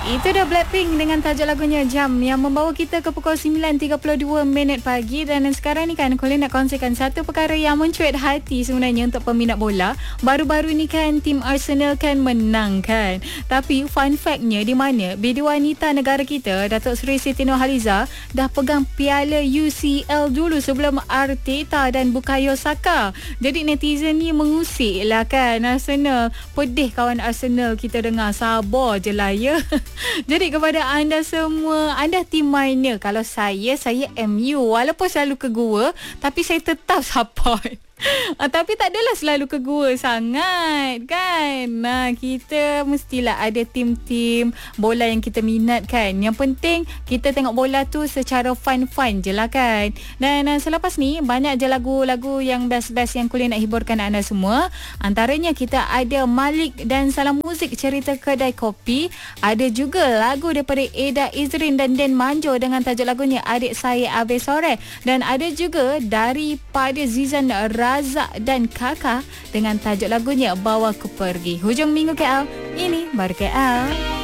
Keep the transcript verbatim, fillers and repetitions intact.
Itu dah Blackpink dengan tajuk lagunya Jam yang membawa kita ke pukul sembilan tiga puluh dua minit pagi. Dan sekarang ni kan Colin nak kongsikan satu perkara yang mencuit hati sebenarnya untuk peminat bola. Baru-baru ni kan tim Arsenal kan menang kan. Tapi fun factnya di mana bidi wanita negara kita Datuk Seri Siti Nurhaliza dah pegang piala U C L dulu sebelum Arteta dan Bukayo Saka. Jadi netizen ni mengusik lah kan Arsenal. Pedih kawan Arsenal kita dengar. Sabar je lah ya. Jadi kepada anda semua, anda tim mana? Kalau saya, saya M U. Walaupun selalu ke gua, tapi saya tetap support. Ah, tapi tak adalah selalu ke gua sangat kan. Nah, kita mestilah ada tim-tim bola yang kita minat kan. Yang penting kita tengok bola tu secara fun-fun je lah kan. Dan uh, selepas ni banyak je lagu-lagu yang best-best yang Kulin nak hiburkan anda semua. Antaranya kita ada Malik dan Salam Muzik Cerita Kedai Kopi. Ada juga lagu daripada Eda Izrin dan Den Manjo dengan tajuk lagunya Adik Saya Abe Sore. Dan ada juga daripada Zizan Razak dan Kakak dengan tajuk lagunya Bawa Ku Pergi. Hujung minggu K L, ini baru K L.